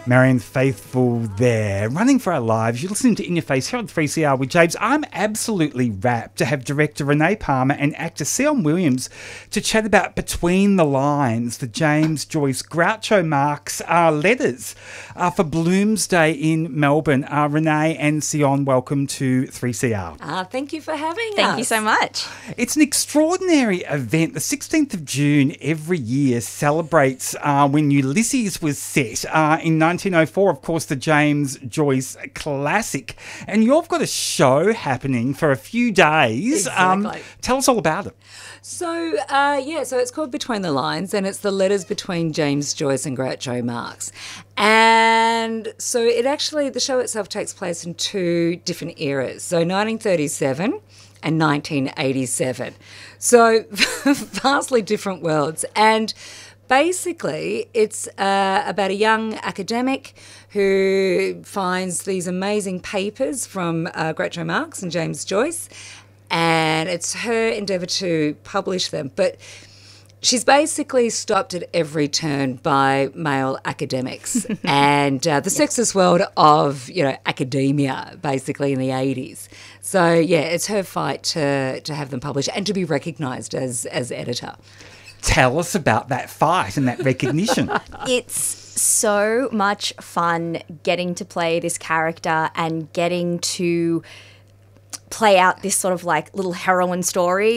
Marion Faithfull there, running for our lives. You're listening to In Your Face here on 3CR with James. I'm absolutely rapt to have director Renee Palmer and actor Sion Williams to chat about Between the Lines, the James Joyce Groucho Marx letters for Bloomsday in Melbourne. Renee and Sion, welcome to 3CR. Thank you for having us. Thank you so much. It's an extraordinary event. The 16th of June every year celebrates when Ulysses was set in 1904, of course, the James Joyce classic. And you've got a show happening for a few days. Exactly. Tell us all about it. So it's called Between the Lines, and it's the letters between James Joyce and Groucho Marx. And so the show itself takes place in two different eras. So 1937 and 1987. So vastly different worlds. And basically, it's about a young academic who finds these amazing papers from Groucho Marx and James Joyce, and it's her endeavour to publish them. But she's basically stopped at every turn by male academics and the sexist world of, academia, basically in the 80s. So, it's her fight to have them published and to be recognised as editor. Tell us about that fight and that recognition. It's so much fun getting to play this character and getting to play out this sort of like little heroine story